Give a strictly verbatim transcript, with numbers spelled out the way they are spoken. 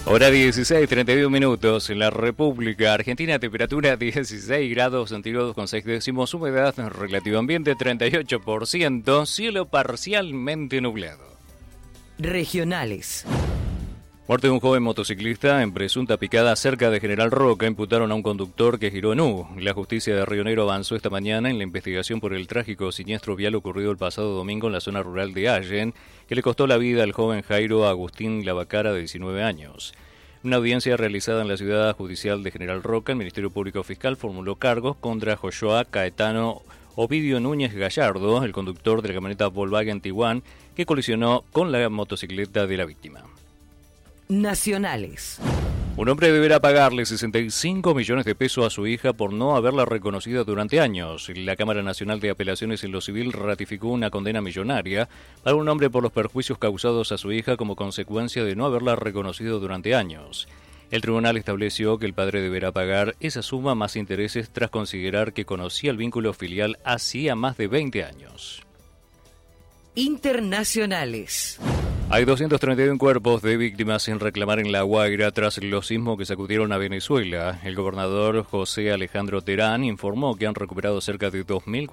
Hora dieciséis, treinta y uno minutos en la República Argentina, temperatura dieciséis grados centígrados con seis décimos, humedad relativa ambiente treinta y ocho por ciento, cielo parcialmente nublado. Regionales. Muerte de un joven motociclista en presunta picada cerca de General Roca. Imputaron a un conductor que giró en U. La justicia de Río Negro avanzó esta mañana en la investigación por el trágico siniestro vial ocurrido el pasado domingo en la zona rural de Allen, que le costó la vida al joven Jairo Agustín Lavacara, de diecinueve años. En una audiencia realizada en la ciudad judicial de General Roca, el Ministerio Público Fiscal formuló cargos contra Joshua Caetano Ovidio Núñez Gallardo, el conductor de la camioneta Volkswagen Tiguan, que colisionó con la motocicleta de la víctima. Nacionales. Un hombre deberá pagarle sesenta y cinco millones de pesos a su hija por no haberla reconocido durante años. La Cámara Nacional de Apelaciones en lo Civil ratificó una condena millonaria para un hombre por los perjuicios causados a su hija como consecuencia de no haberla reconocido durante años. El tribunal estableció que el padre deberá pagar esa suma más intereses tras considerar que conocía el vínculo filial hacía más de veinte años. Internacionales. Hay doscientos treinta y uno cuerpos de víctimas sin reclamar en La Guaira tras los sismos que sacudieron a Venezuela. El gobernador José Alejandro Terán informó que han recuperado cerca de dos mil